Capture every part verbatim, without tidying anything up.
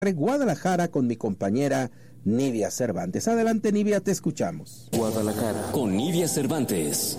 Guadalajara con mi compañera Nidia Cervantes. Adelante, Nidia, te escuchamos. Guadalajara con Nidia Cervantes.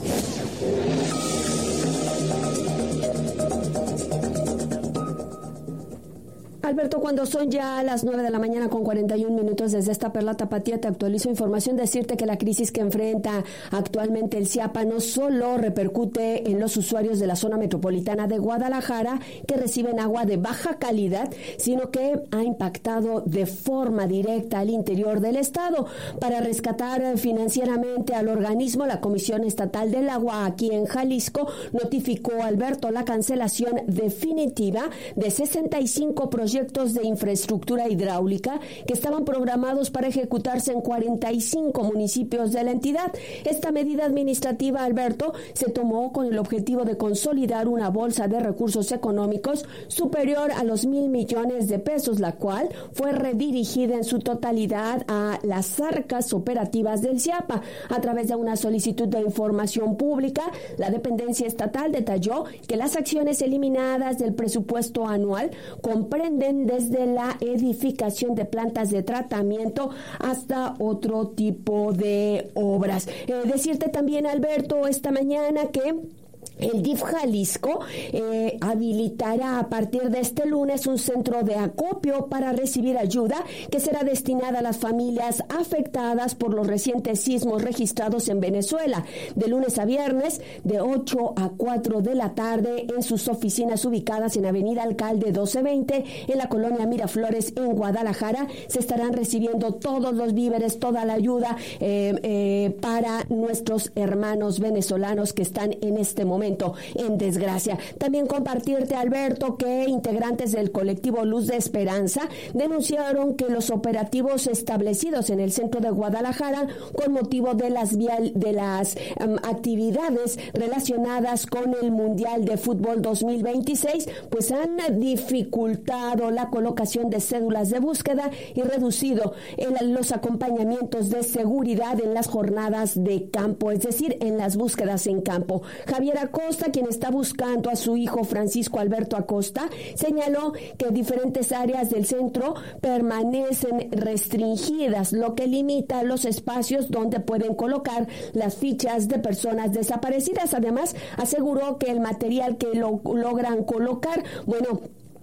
Alberto, cuando son ya las nueve de la mañana con cuarenta y un minutos desde esta perla tapatía, te actualizo información, decirte que la crisis que enfrenta actualmente el Ciapa no solo repercute en los usuarios de la zona metropolitana de Guadalajara, que reciben agua de baja calidad, sino que ha impactado de forma directa al interior del estado. Para rescatar financieramente al organismo, la Comisión Estatal del Agua aquí en Jalisco notificó, Alberto, la cancelación definitiva de sesenta y cinco proyectos de infraestructura hidráulica que estaban programados para ejecutarse en cuarenta y cinco municipios de la entidad. Esta medida administrativa, Alberto, se tomó con el objetivo de consolidar una bolsa de recursos económicos superior a los mil millones de pesos, la cual fue redirigida en su totalidad a las arcas operativas del Ciapa. A través de una solicitud de información pública, la dependencia estatal detalló que las acciones eliminadas del presupuesto anual comprenden desde la edificación de plantas de tratamiento hasta otro tipo de obras. Eh, decirte también, Alberto, esta mañana que el D I F Jalisco eh, habilitará a partir de este lunes un centro de acopio para recibir ayuda que será destinada a las familias afectadas por los recientes sismos registrados en Venezuela, de lunes a viernes de ocho a cuatro de la tarde en sus oficinas ubicadas en Avenida Alcalde doce veinte en la colonia Miraflores en Guadalajara. Se estarán recibiendo todos los víveres, toda la ayuda eh, eh, para nuestros hermanos venezolanos que están en este momento momento en desgracia. También compartirte, Alberto, que integrantes del colectivo Luz de Esperanza denunciaron que los operativos establecidos en el centro de Guadalajara con motivo de las vial, de las um, actividades relacionadas con el Mundial de Fútbol dos mil veintiséis pues han dificultado la colocación de cédulas de búsqueda y reducido el, los acompañamientos de seguridad en las jornadas de campo, es decir, en las búsquedas en campo. Javier Acosta, quien está buscando a su hijo Francisco Alberto Acosta, señaló que diferentes áreas del centro permanecen restringidas, lo que limita los espacios donde pueden colocar las fichas de personas desaparecidas. Además, aseguró que el material que lo logran colocar, bueno,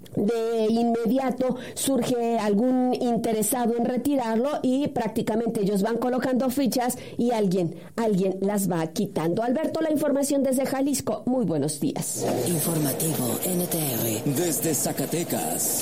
de inmediato surge algún interesado en retirarlo y prácticamente ellos van colocando fichas y alguien, alguien las va quitando. Alberto, la información desde Jalisco. Muy buenos días. Informativo N T R desde Zacatecas.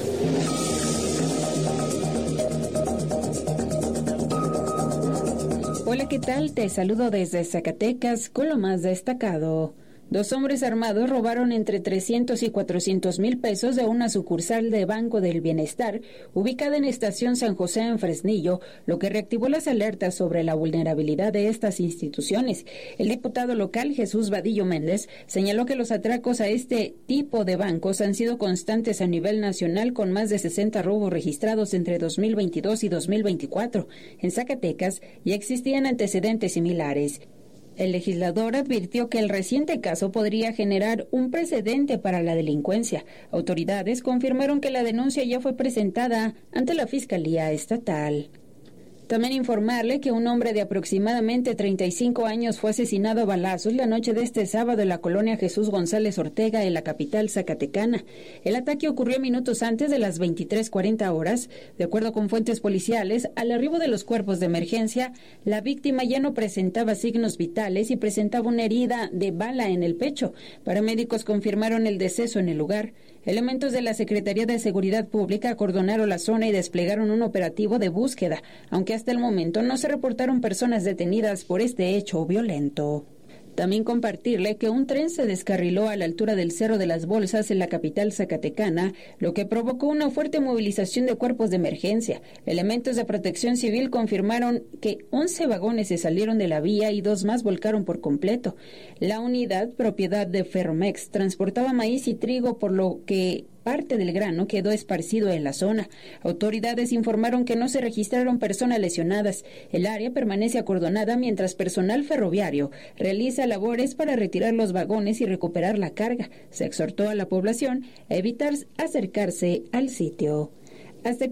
Hola, ¿qué tal? Te saludo desde Zacatecas con lo más destacado. Dos hombres armados robaron entre trescientos y cuatrocientos mil pesos de una sucursal de Banco del Bienestar ubicada en Estación San José en Fresnillo, lo que reactivó las alertas sobre la vulnerabilidad de estas instituciones. El diputado local Jesús Vadillo Méndez señaló que los atracos a este tipo de bancos han sido constantes a nivel nacional, con más de sesenta robos registrados entre dos mil veintidós y dos mil veinticuatro. En Zacatecas ya existían antecedentes similares. El legislador advirtió que el reciente caso podría generar un precedente para la delincuencia. Autoridades confirmaron que la denuncia ya fue presentada ante la Fiscalía Estatal. También informarle que un hombre de aproximadamente treinta y cinco años fue asesinado a balazos la noche de este sábado en la colonia Jesús González Ortega, en la capital zacatecana. El ataque ocurrió minutos antes de las veintitrés cuarenta horas. De acuerdo con fuentes policiales, al arribo de los cuerpos de emergencia, la víctima ya no presentaba signos vitales y presentaba una herida de bala en el pecho. Paramédicos confirmaron el deceso en el lugar. Elementos de la Secretaría de Seguridad Pública acordonaron la zona y desplegaron un operativo de búsqueda, aunque hasta el momento no se reportaron personas detenidas por este hecho violento. También compartirle que un tren se descarriló a la altura del Cerro de las Bolsas en la capital zacatecana, lo que provocó una fuerte movilización de cuerpos de emergencia. Elementos de protección civil confirmaron que once vagones se salieron de la vía y dos más volcaron por completo. La unidad, propiedad de Ferromex, transportaba maíz y trigo, por lo que parte del grano quedó esparcido en la zona. Autoridades informaron que no se registraron personas lesionadas. El área permanece acordonada mientras personal ferroviario realiza labores para retirar los vagones y recuperar la carga. Se exhortó a la población a evitar acercarse al sitio. Hasta